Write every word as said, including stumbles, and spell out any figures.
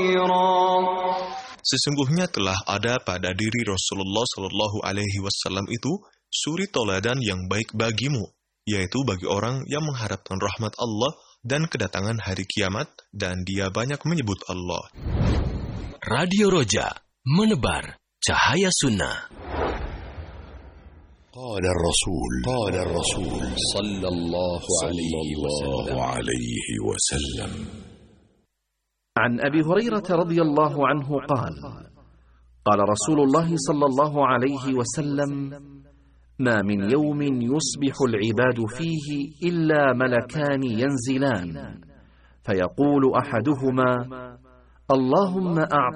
خيرا. Sesungguhnya telah ada pada diri Rasulullah Shallallahu Alaihi Wasallam itu suri toladan yang baik bagimu, yaitu bagi orang yang mengharapkan rahmat Allah dan kedatangan hari kiamat, dan dia banyak menyebut Allah. Radio Roja, menebar cahaya sunnah. قال الرسول قال الرسول صلى الله عليه وسلم عن أبي هريرة رضي الله عنه قال قال رسول الله صلى الله عليه وسلم ما من يوم يصبح العباد فيه إلا ملكان ينزلان فيقول أحدهما اللهم أعط